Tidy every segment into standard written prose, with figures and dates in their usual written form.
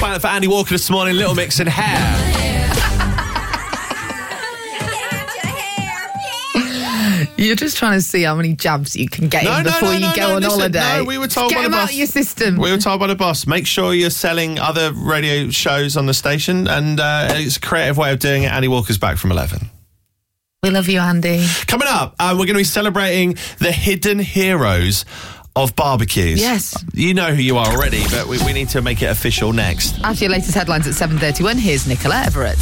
for Andy Walker this morning, Little Mix and Hair. You're just trying to see how many jabs you can get in before you go on holiday. No, we were told get by the them boss. out of your system. We were told by the boss, make sure you're selling other radio shows on the station, and it's a creative way of doing it. Andy Walker's back from 11. We love you, Andy. Coming up, we're going to be celebrating the hidden heroes of barbecues. Yes. You know who you are already, but we need to make it official next. After your latest headlines at 7:31, here's Nicola Everett.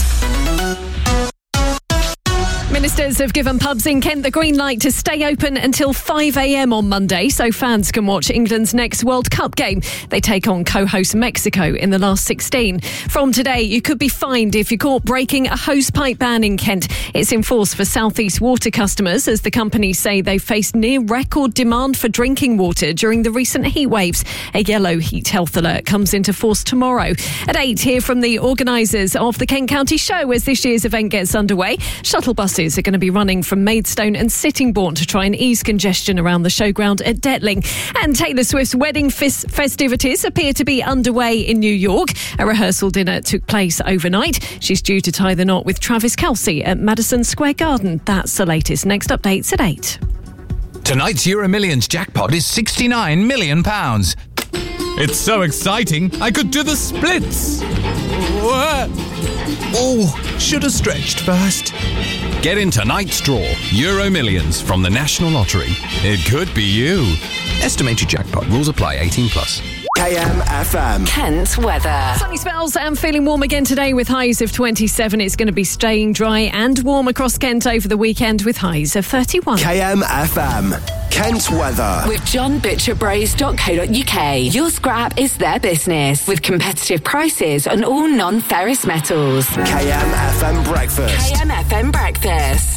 Ministers have given pubs in Kent the green light to stay open until 5 a.m. on Monday so fans can watch England's next World Cup game. They take on co-host Mexico in the last 16. From today, you could be fined if you're caught breaking a hosepipe ban in Kent. It's in force for South East Water customers as the companies say they faced near record demand for drinking water during the recent heat waves. A yellow heat health alert comes into force tomorrow. At 8, hear from the organisers of the Kent County Show as this year's event gets underway. Shuttle buses are going to be running from Maidstone and Sittingbourne to try and ease congestion around the showground at Detling. And Taylor Swift's wedding festivities appear to be underway in New York. A rehearsal dinner took place overnight. She's due to tie the knot with Travis Kelce at Madison Square Garden. That's the latest. Next updates at 8. Tonight's Euro Millions jackpot is £69 million. It's so exciting, I could do the splits. Oh, should have stretched first. Get in tonight's draw, Euro Millions from the National Lottery. It could be you. Estimated jackpot. Rules apply. 18+. KMFM. Kent weather. Sunny spells and feeling warm again today with highs of 27. It's going to be staying dry and warm across Kent over the weekend with highs of 31. KMFM. Kent weather. With johnbutcherbros.co.uk. Your scrap is their business with competitive prices on all non-ferrous metals. KMFM breakfast. KMFM breakfast.